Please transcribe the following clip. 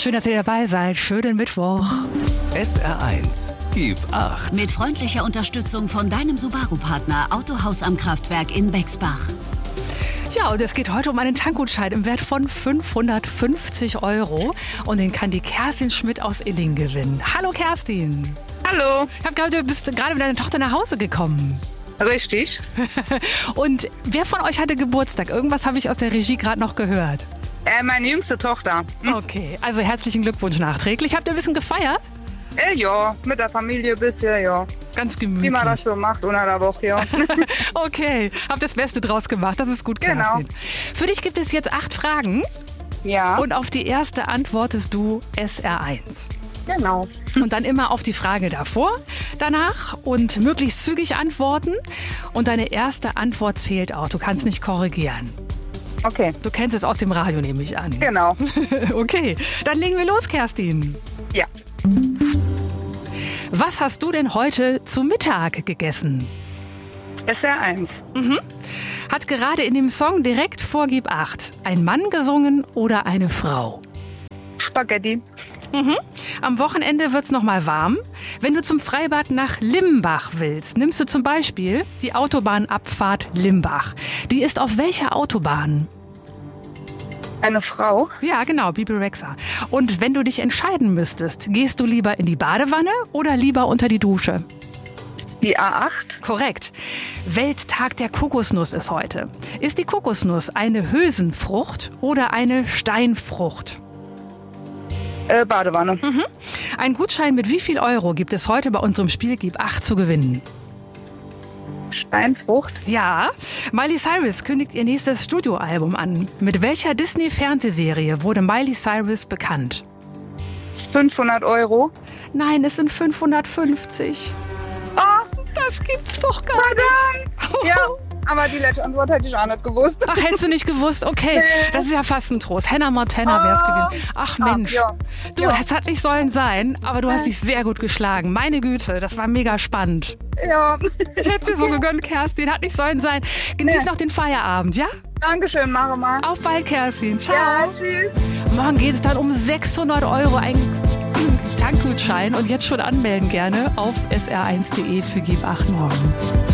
Schön, dass ihr dabei seid. Schönen Mittwoch. SR1, gib 8. Mit freundlicher Unterstützung von deinem Subaru-Partner Autohaus am Kraftwerk in Bexbach. Ja, und es geht heute um einen Tankgutschein im Wert von 550 €. Und den kann die Kerstin Schmidt aus Illing gewinnen. Hallo Kerstin. Hallo. Ich habe gehört, du bist gerade mit deiner Tochter nach Hause gekommen. Richtig. Und wer von euch hatte Geburtstag? Irgendwas habe ich aus der Regie gerade noch gehört. Meine jüngste Tochter. Okay, also herzlichen Glückwunsch nachträglich. Habt ihr ein bisschen gefeiert? Ja, mit der Familie bisher, ja. Ganz gemütlich. Wie man das so macht unter der Woche, ja. Okay, habt das Beste draus gemacht. Das ist gut, Kerstin. Genau. Für dich gibt es jetzt 8 Fragen. Ja, Und auf die erste antwortest du SR1. genau. Und dann immer auf die Frage davor, danach und möglichst zügig antworten. Und deine erste Antwort zählt auch. Du kannst nicht korrigieren. Okay, Du kennst es aus dem Radio, nehme ich an. genau. Okay, dann legen wir los, Kerstin. Ja. Was hast du denn heute zu Mittag gegessen? SR1. Hat gerade in dem Song direkt vor Gib 8 ein Mann gesungen oder eine Frau? Spaghetti. Am Wochenende wird's noch mal warm. Wenn du zum Freibad nach Limbach willst, nimmst du zum Beispiel die Autobahnabfahrt Limbach. Die ist auf welcher Autobahn? Eine Frau. Ja, genau, Bibi Rexha. Und wenn du dich entscheiden müsstest, gehst du lieber in die Badewanne oder lieber unter die Dusche? Die A8. Korrekt. Welttag der Kokosnuss ist heute. Ist die Kokosnuss eine Hülsenfrucht oder eine Steinfrucht? Badewanne. Ein Gutschein mit wie viel Euro gibt es heute bei unserem Spiel Gib 8 zu gewinnen? Steinfrucht. Ja, Miley Cyrus kündigt ihr nächstes Studioalbum an. Mit welcher Disney-Fernsehserie wurde Miley Cyrus bekannt? 500 €. Nein, es sind 550. Ach, Das gibt's doch gar nicht. verdammt. Ja, aber die letzte Antwort hätte ich auch nicht gewusst. Ach, hättest du nicht gewusst? Okay, das ist ja fast ein Trost. Hannah Montana wär's gewesen. Ach Mensch. Ja. Du, Ja. das hat nicht sollen sein, aber du hast dich sehr gut geschlagen. Meine Güte, das war mega spannend. Ja. Ich hätte dir so gegönnt, Kerstin. Hat nicht sollen sein. Genieß noch den Feierabend, ja? Dankeschön, mache mal. Auf bald, Kerstin. Ciao. Ja, tschüss. Morgen geht es dann um 600 €, ein Tankgutschein. Und jetzt schon anmelden gerne auf sr1.de für Gib 8 morgen.